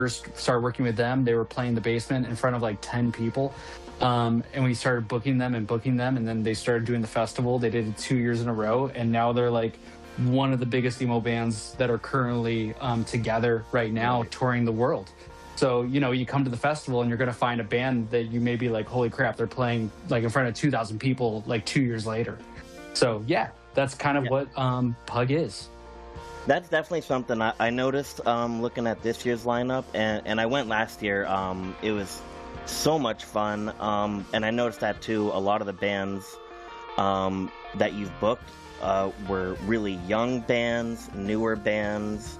first started working with them, they were playing the basement in front of like 10 people. And we started booking them, and then they started doing the festival. They did it 2 years in a row, and now they're like one of the biggest emo bands that are currently together right now, Right. touring the world. So, you come to the festival and you're going to find a band that you may be like, holy crap, they're playing like in front of 2,000 people like 2 years later. So, yeah, that's kind of Yeah. what Pug is. That's definitely something I noticed looking at this year's lineup, and I went last year. It was so much fun, and I noticed that too. A lot of the bands that you've booked were really young bands, newer bands.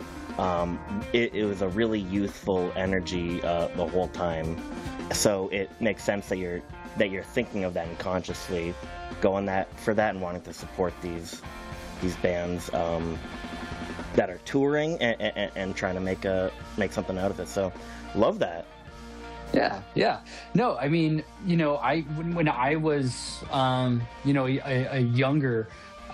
It was a really youthful energy the whole time, so it makes sense that you're thinking of that and consciously going for that and wanting to support these bands that are touring and trying to make something out of it. So, love that. Yeah, yeah. No, I mean, when I was, a younger,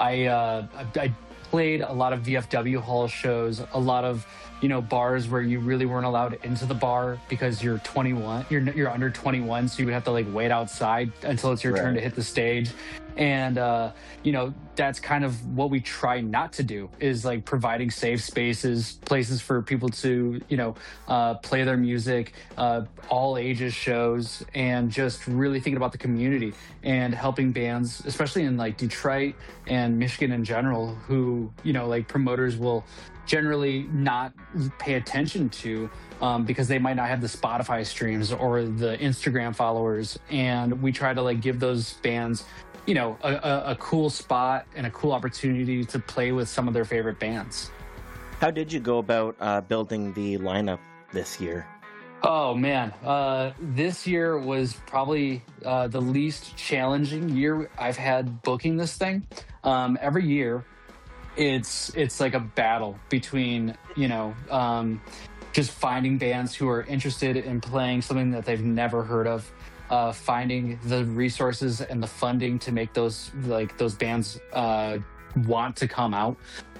I played a lot of VFW hall shows, a lot of, bars where you really weren't allowed into the bar because you're 21, you're under 21, so you would have to like wait outside until it's your turn to Right. hit the stage. And that's kind of what we try not to do, is like providing safe spaces, places for people to play their music, all ages shows, and just really thinking about the community and helping bands, especially in like Detroit and Michigan in general, who like promoters will generally not pay attention to, because they might not have the Spotify streams or the Instagram followers. And we try to like give those bands a cool spot and a cool opportunity to play with some of their favorite bands. How did you go about building the lineup this year? Oh man, this year was probably the least challenging year I've had booking this thing. Every year, it's like a battle between just finding bands who are interested in playing something that they've never heard of, finding the resources and the funding to make those bands want to come out.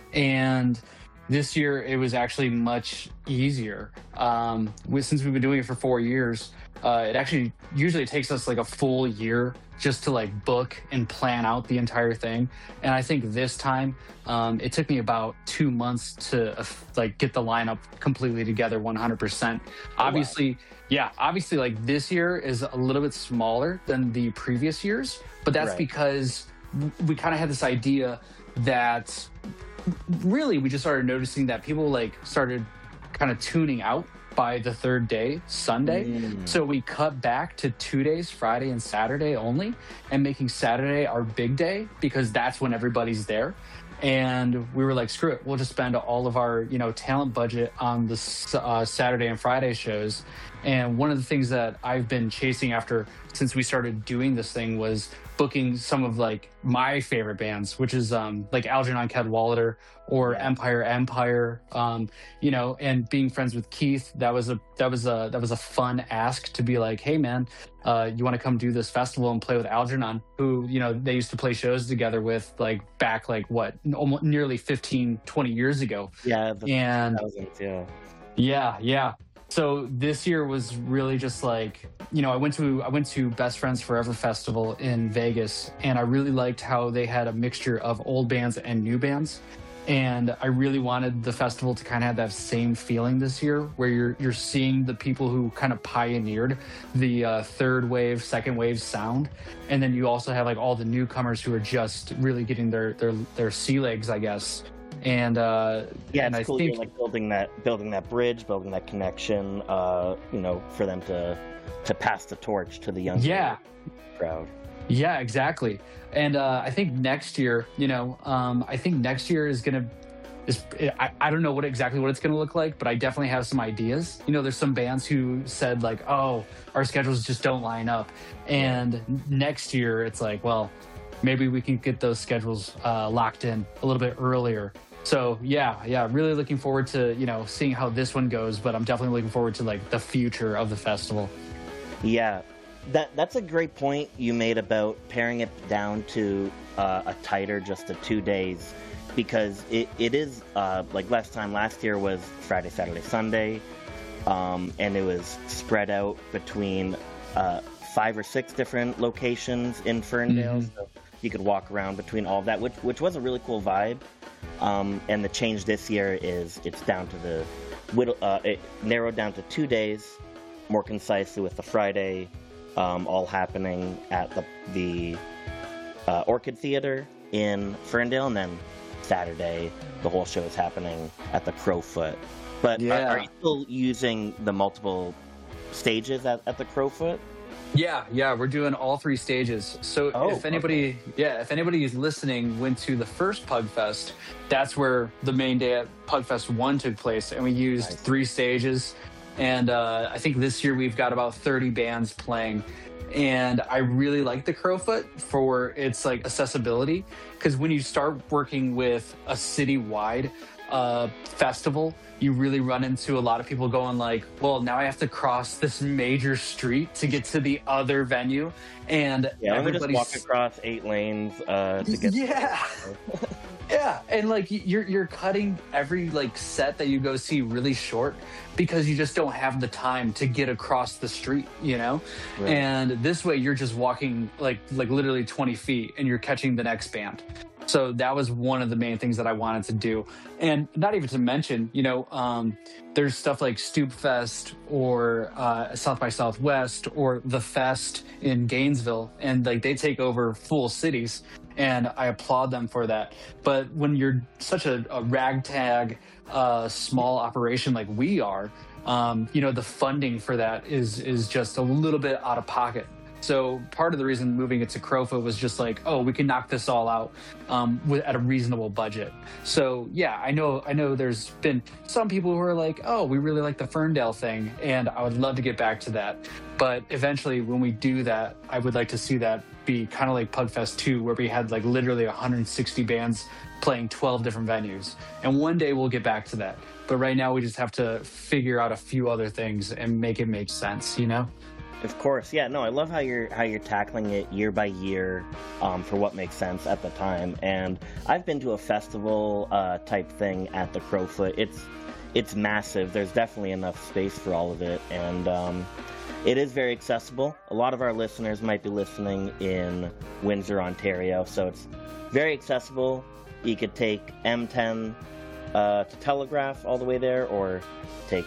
And this year it was actually much easier. Since we've been doing it for 4 years, it actually usually takes us like a full year just to like book and plan out the entire thing. And I think this time it took me about 2 months to like get the lineup completely together 100%. Obviously, yeah, obviously like this year is a little bit smaller than the previous years, but that's Right. because we kind of had this idea that really we just started noticing that people like started kind of tuning out by the third day, Sunday. Mm. So we cut back to 2 days, Friday and Saturday only, and making Saturday our big day because that's when everybody's there. And we were like, screw it, we'll just spend all of our talent budget on the Saturday and Friday shows. And one of the things that I've been chasing after since we started doing this thing was booking some of like my favorite bands, which is like Algernon Cadwallader or Yeah. Empire, and being friends with Keith. That was a fun ask to be like, hey man, you want to come do this festival and play with Algernon, who they used to play shows together with like back like what, almost nearly 15-20 years ago. Yeah, the And 2000s, yeah. yeah. So this year was really just like, I went to Best Friends Forever Festival in Vegas, and I really liked how they had a mixture of old bands and new bands. And I really wanted the festival to kind of have that same feeling this year, where you're seeing the people who kind of pioneered the third wave, second wave sound, and then you also have like all the newcomers who are just really getting their sea legs, I guess. And Yeah, and it's I cool. think You're like building that bridge, building that connection. For them to pass the torch to the younger yeah. crowd. Yeah, exactly. And I think next year, is gonna I don't know exactly what it's gonna look like, but I definitely have some ideas. There's some bands who said like, oh, our schedules just don't line up, and next year it's like, well, maybe we can get those schedules locked in a little bit earlier. So yeah, really looking forward to seeing how this one goes, but I'm definitely looking forward to like the future of the festival. Yeah, that's a great point you made about paring it down to a tighter, just the 2 days, because it is like last year was Friday, Saturday, Sunday. and it was spread out between 5 or 6 different locations in Ferndale. So you could walk around between all of that, which was a really cool vibe. And the change this year is it's down to it narrowed down to 2 days, more concisely, with the Friday all happening at the Orchid Theater in Ferndale, and then Saturday the whole show is happening at the Crowfoot. But are you still using the multiple stages at the Crowfoot? Yeah, we're doing all 3 stages. So if anybody is listening, went to the first Pugfest, that's where the main day at Pugfest 1 took place, and we used 3 stages. And I think this year we've got about 30 bands playing. And I really like the Crowfoot for its like accessibility, because when you start working with a citywide festival, you really run into a lot of people going like, well, now I have to cross this major street to get to the other venue, and we just walk across 8 lanes to get yeah, and like you're cutting every like set that you go see really short because you just don't have the time to get across the street, you know. Right. And this way you're just walking like literally 20 feet and you're catching the next band. So that was one of the main things that I wanted to do. And not even to mention, you know, there's stuff like Stoop Fest or South by Southwest or The Fest in Gainesville, and like they take over full cities, and I applaud them for that. But when you're such a ragtag, small operation like we are, you know, the funding for that is just a little bit out of pocket. So part of the reason moving it to Crowfoot was just like, oh, we can knock this all out at a reasonable budget. So yeah, I know there's been some people who are like, oh, we really like the Ferndale thing, and I would love to get back to that. But eventually when we do that, I would like to see that be kind of like Pugfest 2, where we had like literally 160 bands playing 12 different venues. And one day we'll get back to that. But right now we just have to figure out a few other things and make it make sense, you know? Of course, yeah. No, I love how you're tackling it year by year for what makes sense at the time. And I've been to a festival type thing at the Crowfoot. It's massive. There's definitely enough space for all of it, and it is very accessible. A lot of our listeners might be listening in Windsor, Ontario, so it's very accessible. You could take M10 to Telegraph all the way there, or take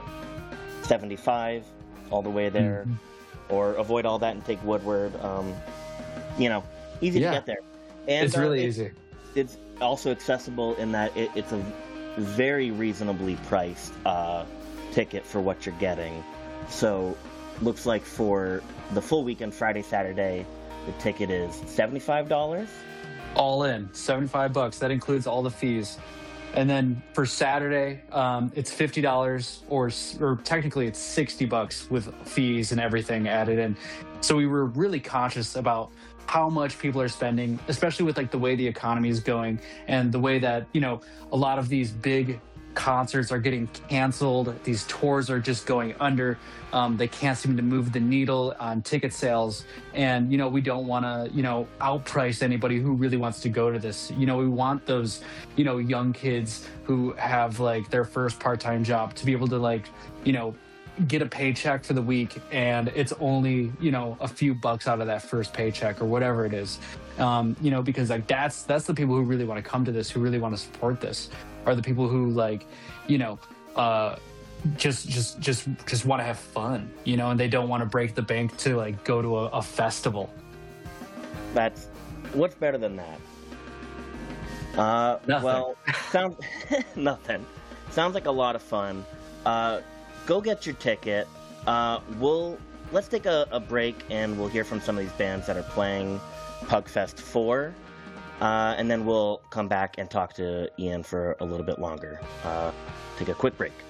75 all the way there, or avoid all that and take Woodward. You know, easy to get there. And it's really easy. It's also accessible in that it's a very reasonably priced ticket for what you're getting. So looks like for the full weekend, Friday, Saturday, the ticket is $75. All in, $75. That includes all the fees. And then for Saturday, it's $50, or technically it's $60 with fees and everything added in. So we were really conscious about how much people are spending, especially with like the way the economy is going and the way that, you know, a lot of these big concerts are getting canceled. These tours are just going under. They can't seem to move the needle on ticket sales. And, you know, we don't want to, you know, outprice anybody who really wants to go to this. You know, we want those, you know, young kids who have like their first part-time job to be able to like, you know, get a paycheck for the week, and it's only, you know, a few bucks out of that first paycheck or whatever it is. You know, because like that's the people who really want to come to this, who really want to support this, are the people who like, you know, just want to have fun, you know, and they don't want to break the bank to like go to a festival. That's what's better than that. Nothing. Well, sounds nothing. Sounds like a lot of fun. Go get your ticket. Let's take a break, and we'll hear from some of these bands that are playing Pugfest 4, and then we'll come back and talk to Ian for a little bit longer. Take a quick break.